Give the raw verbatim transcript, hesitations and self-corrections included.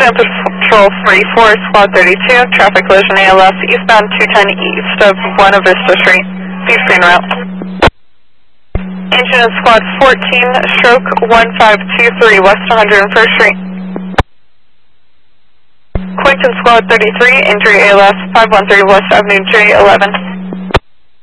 Transit Patrol forty-four, Squad thirty-two, traffic collision A L S eastbound two ten east of Buena Vista Street. Please stay en route. Engine in Squad fourteen, stroke one five two three, west one hundred first Street. Quentin Squad thirty-three, injury A L S five one three West Avenue J eleven.